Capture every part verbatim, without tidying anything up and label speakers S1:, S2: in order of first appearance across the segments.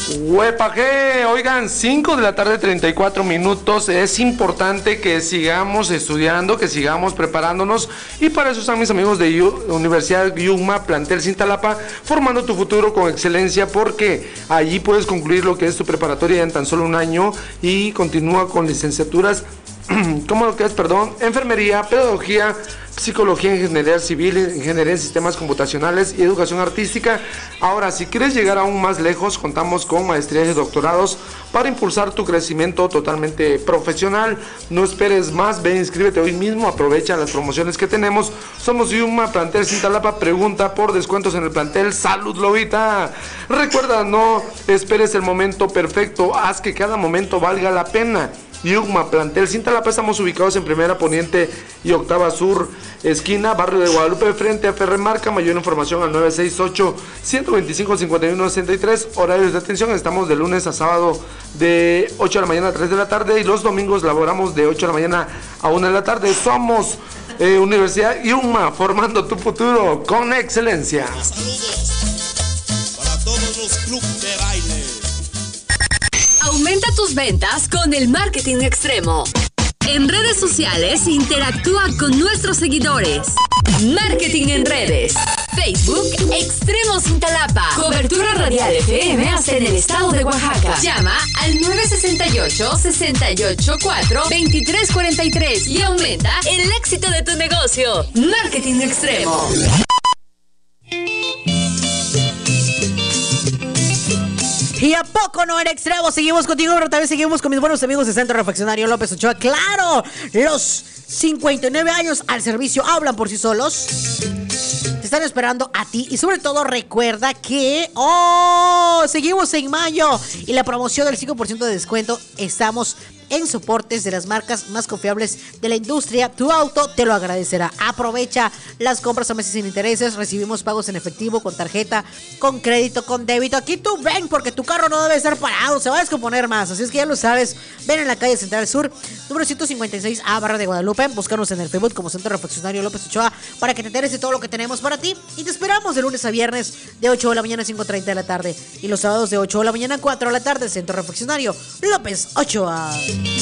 S1: Huepaje, oigan, cinco de la tarde, treinta y cuatro minutos. Es importante que sigamos estudiando, que sigamos preparándonos. Y para eso están mis amigos de U- Universidad Yuma, plantel Cintalapa, formando tu futuro con excelencia, porque allí puedes concluir lo que es tu preparatoria en tan solo un año y continúa con licenciaturas, como lo que es, perdón, enfermería, pedagogía, psicología, ingeniería civil, ingeniería en sistemas computacionales y educación artística. Ahora, si quieres llegar aún más lejos, contamos con maestrías y doctorados para impulsar tu crecimiento totalmente profesional. No esperes más, ven, inscríbete hoy mismo, aprovecha las promociones que tenemos. Somos Yuma, plantel Cintalapa, pregunta por descuentos en el plantel. ¡Salud, Lobita! Recuerda, no esperes el momento perfecto, haz que cada momento valga la pena. Yuma, plantel Cintalapa, estamos ubicados en Primera Poniente y Octava Sur, esquina, barrio de Guadalupe, frente a Ferremarca. Mayor información al nueve seis ocho, uno dos cinco, cinco uno seis tres. Horarios de atención, estamos de lunes a sábado de ocho de la mañana a tres de la tarde y los domingos laboramos de ocho de la mañana a una de la tarde. Somos eh, Universidad Yuma, formando tu futuro con excelencia.
S2: Saludos para todos los clubes de baile.
S3: Aumenta tus ventas con el marketing extremo. En redes sociales, interactúa con nuestros seguidores. Marketing en redes. Facebook, Extremo Cintalapa. Cobertura radial F M hasta en el estado de Oaxaca. Llama al nueve seis ocho, seis ocho cuatro, dos tres cuatro tres y aumenta el éxito de tu negocio. Marketing extremo.
S4: ¿Y a poco no era extremo? Seguimos contigo, pero también seguimos con mis buenos amigos de Centro Refaccionario López Ochoa. ¡Claro! Los cincuenta y nueve años al servicio hablan por sí solos. Te están esperando a ti. Y sobre todo recuerda que... ¡Oh! Seguimos en mayo. Y la promoción del cinco por ciento de descuento. Estamos en soportes de las marcas más confiables de la industria. Tu auto te lo agradecerá. Aprovecha las compras a meses sin intereses. Recibimos pagos en efectivo, con tarjeta, con crédito, con débito. Aquí tú ven, porque tu carro no debe estar parado, se va a descomponer más. Así es que ya lo sabes. Ven en la calle Central Sur, número ciento cincuenta y seis A, barra de Guadalupe. Búscanos en el Facebook como Centro Refaccionario López Ochoa para que te enteres de todo lo que tenemos para ti. Y te esperamos de lunes a viernes de ocho de la mañana a cinco treinta de la tarde. Y los sábados de ocho de la mañana a cuatro de la tarde. Centro Refaccionario López Ochoa.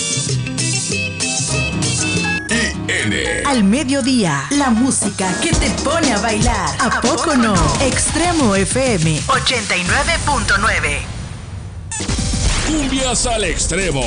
S5: Al mediodía, la música que te pone a bailar. ¿A poco no? Extremo F M ochenta y nueve punto nueve.
S2: Cumbias al extremo.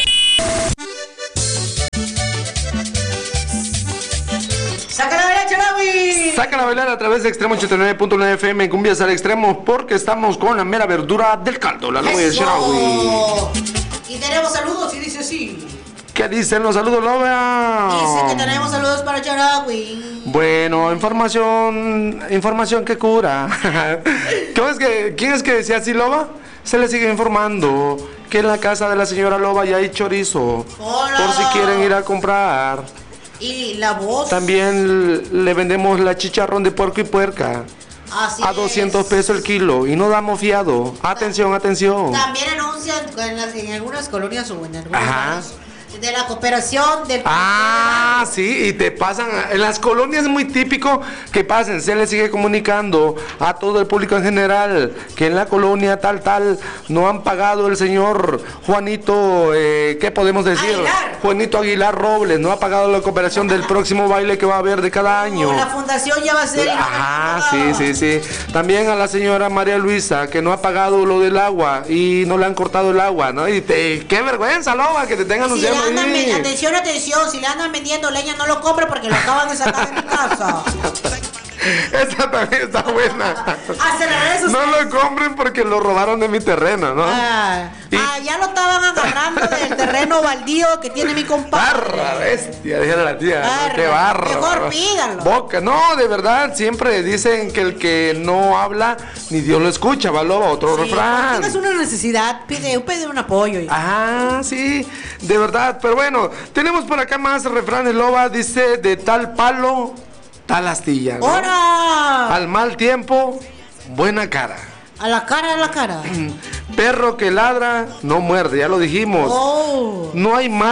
S4: ¡Sácala a bailar, Charawi!
S1: Sácala a bailar a través de Extremo ochenta y nueve punto nueve F M, Cumbias al extremo, porque estamos con la mera verdura del caldo, la Loba y el Charawi.
S4: Y tenemos saludos y dice así.
S1: ¿Qué dicen los saludos, Loba?
S4: Dice que tenemos saludos para Charawi.
S1: Bueno, información, información que cura. ¿Cómo es que, ¿Quién es que decía así, Loba? Se le sigue informando que en la casa de la señora Loba ya hay chorizo.
S4: Hola.
S1: Por si quieren ir a comprar.
S4: Y la voz.
S1: También le vendemos la chicharrón de puerco y puerca.
S4: Así
S1: a doscientos
S4: es.
S1: pesos el kilo y no damos fiado. Atención, atención.
S4: También anuncian en, las, en algunas colonias o en algunos
S1: Ajá.
S4: barrios de la cooperación del...
S1: Ah, sí, y te pasan, en las colonias es muy típico que pasen, se le sigue comunicando a todo el público en general que en la colonia tal, tal, no han pagado el señor Juanito, eh, ¿qué podemos decir?
S4: Aguilar.
S1: Juanito Aguilar Robles, no ha pagado la cooperación del próximo baile que va a haber de cada año.
S4: La fundación ya va a ser...
S1: Ajá, sí, sí, sí. También a la señora María Luisa, que no ha pagado lo del agua y no le han cortado el agua, ¿no? Y te, qué vergüenza, Loba, que te tengan
S4: Si
S1: anunciando
S4: le andan,
S1: ahí.
S4: atención, atención, si le andan vendiendo leña, no lo compre porque lo acaban de sacar de mi casa.
S1: Esta también está buena.
S4: Hace las redes
S1: No
S4: sociales.
S1: lo compren porque lo robaron de mi terreno, ¿no?
S4: Ah,
S1: Y-
S4: ah, ya lo estaban agarrando del terreno baldío que tiene mi compadre.
S1: Barra, bestia, dígale a la tía. ¿no?
S4: Barra,
S1: Qué barra.
S4: mejor pídanlo.
S1: Boca, no, de verdad, siempre dicen que el que no habla, ni Dios lo escucha, va Loba, otro
S4: Sí,
S1: refrán.
S4: cuando tengas una necesidad, pide, pide un apoyo.
S1: Ah, sí, de verdad, pero bueno, tenemos por acá más refranes, Loba, dice, de tal palo, tal astilla, ¿no?
S4: ¡Hora!
S1: Al mal tiempo, buena cara.
S4: A la cara, a la cara.
S1: Perro que ladra, no muerde, ya lo dijimos.
S4: Oh.
S1: No hay mal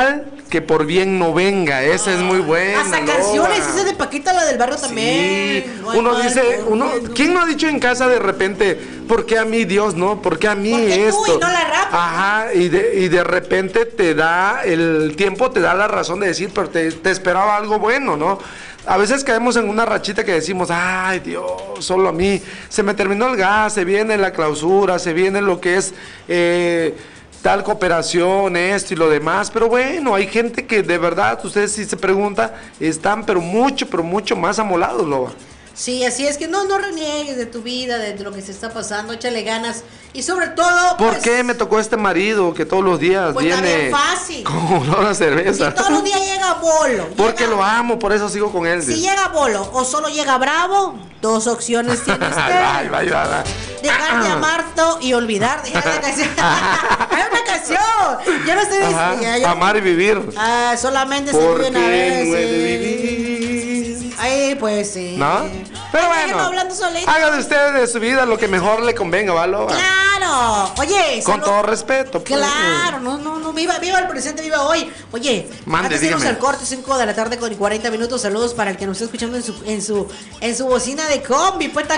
S1: que por bien no venga. Esa es muy buena.
S4: Hasta
S1: Loba.
S4: canciones, esa de Paquita, la del barrio también.
S1: Sí.
S4: No hay
S1: Uno
S4: mal
S1: dice,
S4: por
S1: uno,
S4: bien.
S1: ¿quién no ha dicho en casa de repente, ¿por qué a mí Dios, no? ¿Por qué a mí
S4: ¿Por qué tú
S1: esto?
S4: y no la rap?
S1: Ajá, y de, y de repente te da, el tiempo te da la razón de decir, pero te, te esperaba algo bueno, ¿no? A veces caemos en una rachita que decimos, ay Dios, solo a mí, se me terminó el gas, se viene la clausura, se viene lo que es eh, tal cooperación, esto y lo demás, pero bueno, hay gente que de verdad, ustedes si se preguntan, están pero mucho, pero mucho más amolados, Loba.
S4: Sí, así es que no, no reniegues de tu vida, de lo que se está pasando, échale ganas. Y sobre todo,
S1: ¿Por
S4: pues,
S1: qué me tocó este marido que todos los días
S4: Pues está
S1: viene
S4: bien fácil.
S1: con olor a cerveza?
S4: Si todos los días llega Bolo.
S1: Porque
S4: llega-
S1: lo amo, por eso sigo con él.
S4: Si
S1: dice.
S4: llega Bolo o solo llega Bravo, dos opciones tiene usted.
S1: Ay, vaya, vaya.
S4: Dejar de amarte y olvidar. Ya hay una canción. Hay una canción. Ya no estoy
S1: Ajá,
S4: diciendo. ya- ya-
S1: amar y vivir.
S4: Ah, solamente se
S1: Porque
S4: vive una vez.
S1: no he de
S4: sí.
S1: vivir.
S4: Ay, pues sí.
S1: ¿No? Pero
S4: Ay,
S1: bueno,
S4: déjenlo hablando solito.
S1: haga de usted de su vida lo que mejor le convenga, ¿vale?
S4: Claro. Oye,
S1: Con
S4: salud-
S1: todo respeto. pues.
S4: Claro, no, no, no, viva, viva el presente, viva hoy. Oye,
S1: Mande,
S4: antes de irnos
S1: dígame.
S4: al corte, cinco de la tarde con cuarenta minutos, saludos para el que nos está escuchando en su, en su, en su bocina de combi, pues está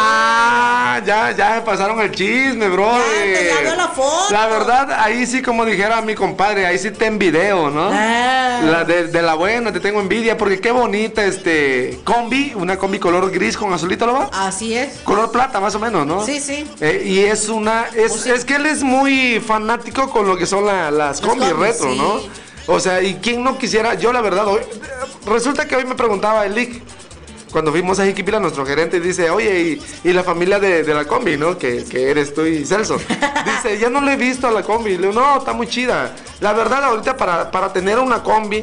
S1: Ah, ya, ya me pasaron el chisme, bro.
S4: te- ya veo la foto.
S1: La verdad, ahí sí, como dijera mi compadre, ahí sí te envideo, ¿no?
S4: Ah.
S1: La de, de la buena, te tengo envidia, porque qué bonita este combi, una combi color gris con azulito, ¿lo va?
S4: Así es.
S1: Color plata, más o menos, ¿no?
S4: Sí, sí.
S1: Eh, y es una, es,
S4: O sea-
S1: es que él es muy fanático con lo que son la- las
S4: Las
S1: combis
S4: combis,
S1: retro,
S4: sí.
S1: ¿no? O sea, y quién no quisiera, yo la verdad, hoy, resulta que hoy me preguntaba el Lick, cuando fuimos a Jiquipila, nuestro gerente dice, oye, y, y la familia de, de la combi, ¿no? Que, que eres tú y Celso. Dice, ya no le he visto a la combi. Le digo, no, está muy chida. La verdad, ahorita para, para tener una combi,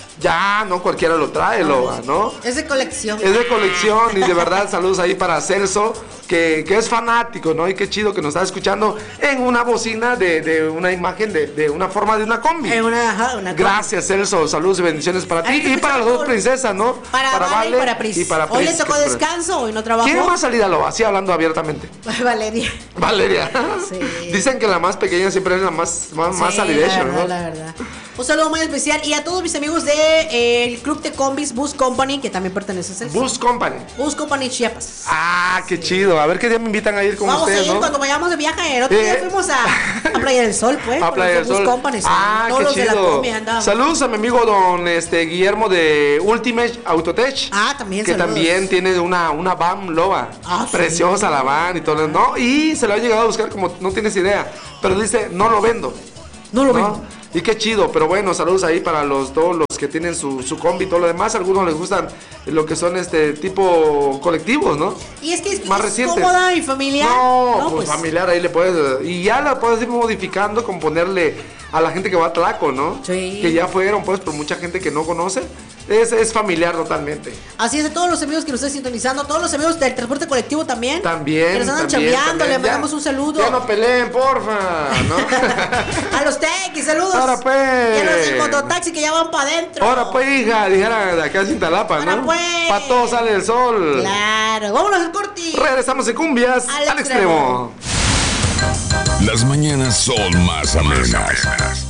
S1: ya no cualquiera lo trae, Loba, ¿no?
S4: Es de colección.
S1: Es de colección y de verdad saludos ahí para Celso, que, que es fanático, ¿no? Y qué chido que nos está escuchando en una bocina de, de una imagen, de, de una forma de una combi.
S4: Eh, una, ajá, una
S1: Gracias, Celso. Saludos y bendiciones para ti
S4: Ahí te
S1: y para las
S4: escuchamos.
S1: dos princesas, ¿no?
S4: Para, Vale y para Pris.
S1: y para
S4: Hoy le
S1: Pris,
S4: tocó
S1: que-
S4: descanso, hoy no trabajó.
S1: ¿Quién más salida lo así hablando abiertamente?
S4: Valeria.
S1: Valeria.
S4: Sí.
S1: Dicen que la más pequeña siempre es la más, más, más
S4: Sí,
S1: salidation,
S4: la verdad,
S1: ¿no?
S4: la verdad. Un saludo muy especial y a todos mis amigos del de, eh, Club de Combis Bus Company, que también pertenece a Celso.
S1: Bus Company.
S4: Bus Company Chiapas.
S1: Ah, qué chido. A ver qué día me invitan a ir con
S4: Vamos
S1: ustedes,
S4: a ir
S1: ¿no?
S4: cuando vayamos de viaje. El otro día
S1: Eh.
S4: fuimos a, a Playa del Sol, pues.
S1: A
S4: con
S1: Playa del
S4: los de
S1: Sol.
S4: Bus Company. sí.
S1: Ah,
S4: Todos
S1: qué
S4: los de la
S1: chido.
S4: combi andaban.
S1: Saludos a mi amigo don este Guillermo de Ultimate Autotech.
S4: Ah, también
S1: Que
S4: saludos.
S1: también tiene una, una van loba.
S4: Ah, sí.
S1: Preciosa la van y todo. ¿No? Y se lo ha llegado a buscar como no tienes idea. Pero dice, no lo vendo.
S4: No lo
S1: ¿no?
S4: vendo.
S1: Y qué chido, pero bueno, saludos ahí para los todos los que tienen su, su combi y todo lo demás. Algunos les gustan lo que son este tipo colectivos, ¿no?
S4: Y es que es,
S1: Más
S4: es
S1: recientes.
S4: cómoda y familiar.
S1: No, pues, familiar ahí le puedes. Y ya la puedes ir modificando con ponerle a la gente que va a Tlaco, ¿no?
S4: Sí.
S1: Que ya fueron, pues, por mucha gente que no conoce. Es, es familiar totalmente.
S4: Así es, a todos los amigos que nos están sintonizando, a todos los amigos del transporte colectivo también.
S1: También.
S4: Que nos andan
S1: también,
S4: chambeando,
S1: también.
S4: le
S1: Ya-
S4: mandamos un saludo.
S1: Ya no peleen, porfa, ¿no?
S4: A los tequis, saludos.
S1: Ahora, pues.
S4: Y a los del mototaxi que ya van para adentro.
S1: Ahora pues, hija, dijera de acá sin Talapa,
S4: Ahora,
S1: ¿no?
S4: pues.
S1: Pa' todo sale el sol.
S4: Claro, vámonos al corti.
S1: Regresamos en cumbias
S4: Al
S1: al, extremo.
S4: extremo.
S2: Las mañanas son más amenas.